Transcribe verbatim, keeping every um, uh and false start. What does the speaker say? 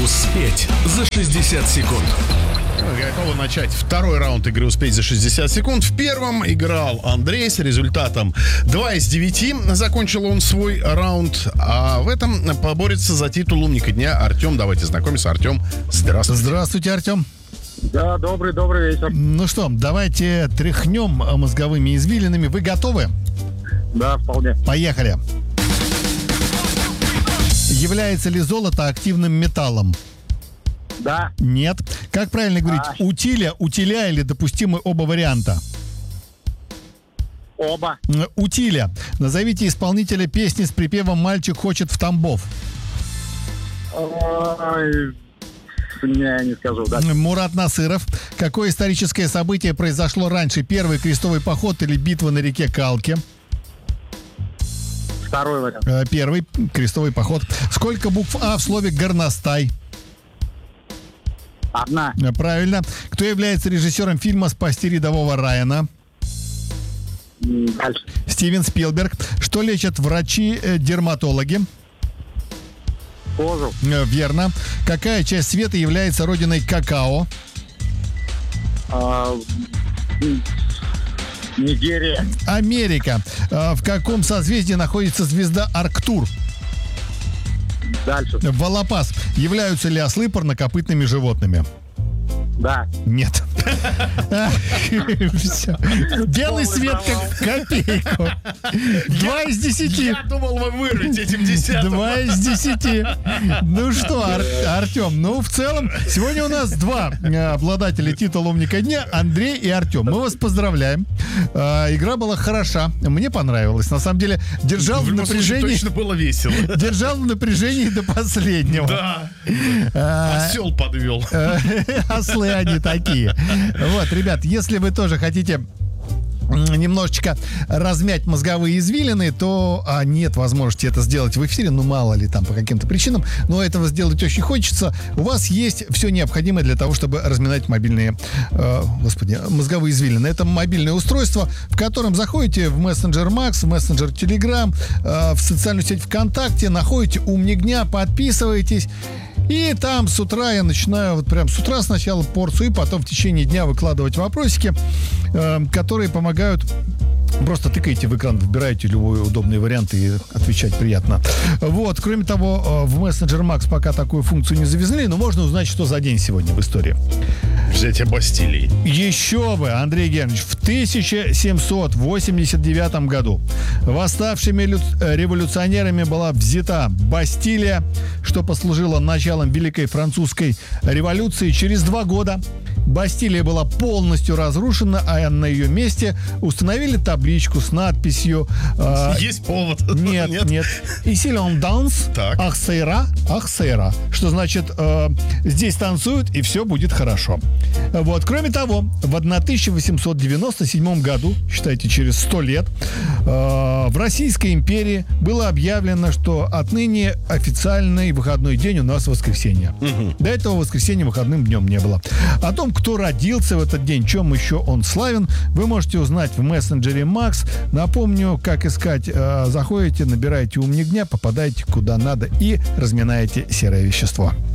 Успеть за шестьдесят секунд. Готовы начать второй раунд игры «Успеть за шестьдесят секунд». В первом играл Андрей с результатом два из девяти. Закончил он свой раунд. А в этом поборется за титул умника дня Артем. Давайте знакомиться. Артем, здравствуйте. Здравствуйте, Артем. Да, добрый, добрый вечер. Ну что, давайте тряхнем мозговыми извилинами. Вы готовы? Да, вполне. Поехали. Является ли золото активным металлом? Да. Нет. Как правильно говорить? А. Утиля, утиля или допустимы оба варианта? Оба. Утиля. Назовите исполнителя песни с припевом «Мальчик хочет в Тамбов». Ой, не, не скажу, да. Мурат Насыров. Какое историческое событие произошло раньше? Первый крестовый поход или битва на реке Калке? Второй вариант. Э, Первый крестовый поход. Сколько букв А в слове «горностай»? Одна. Э, Правильно. Кто является режиссером фильма «Спасти рядового Райана»? М, Дальше. Стивен Спилберг. Что лечат врачи-дерматологи? Кожу. Э, Верно. Какая часть света является родиной какао? А, м, Нигерия. Америка. Э, В каком созвездии находится звезда Арктур? Дальше. Волопас. Являются ли ослы парнокопытными животными? Да. Нет. Всё. Белый свет как копейку. Два из десяти. Я думал, вы вырвете этим десятым. Два из десяти. Ну что, Ар- Артем, ну в целом сегодня у нас два э, обладателя титула умника дня, Андрей и Артем. Мы вас поздравляем. Э, Игра была хороша. Мне понравилось. На самом деле, держал В в любом случае, напряжении. точно было весело. Держал в напряжении до последнего. Да. А, Осел подвел. Э, Ослы они такие. Вот, ребят, если вы тоже хотите м, немножечко размять мозговые извилины, то а, нет возможности это сделать в эфире, ну мало ли там по каким-то причинам, но этого сделать очень хочется. У вас есть все необходимое для того, чтобы разминать мобильные, э, господи, мозговые извилины. Это мобильное устройство, в котором заходите в мессенджер Макс, в мессенджер Telegram, э, в социальную сеть ВКонтакте, находите умник дня, подписываетесь. И там с утра я начинаю, вот прям с утра сначала порцию, и потом в течение дня выкладывать вопросики, э, которые помогают. Просто тыкаете в экран, выбираете любой удобный вариант и отвечать приятно. Вот. Кроме того, в мессенджер Макс пока такую функцию не завезли, но можно узнать, что за день сегодня в истории. Взятие Бастилии. Еще бы, Андрей Германович, в тысяча семьсот восемьдесят девятом году восставшими лю- революционерами была взята Бастилия, что послужило началом Великой Французской революции. Через два года Бастилия была полностью разрушена, а на ее месте установили табличку с надписью э, Есть повод. Нет, нет. Ici l'on danse, Так. ах сейра, ах сейра. Что значит, э, здесь танцуют, и все будет хорошо. Вот. Кроме того, в тысяча восемьсот девяносто седьмом году, считайте, через сто лет, э, в Российской империи было объявлено, что отныне официальный выходной день у нас воскресенье. До этого воскресенье выходным днем не было. О том, кто родился в этот день, чем еще он славен, вы можете узнать в мессенджере Макс. Напомню, как искать. Заходите, набираете умник дня, попадаете куда надо и разминаете серое вещество.